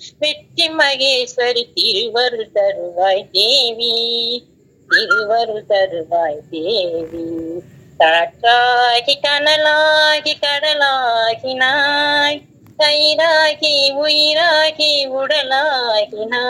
வெற்றி மகேஸ்வரி திருவருள் தருவாய் தேவி, திருவருள் தருவாய் தேவி. காற்றாகி கனலாகி கடலாகினாய், கயிறாகி உயிராகி உடலாகினாய்.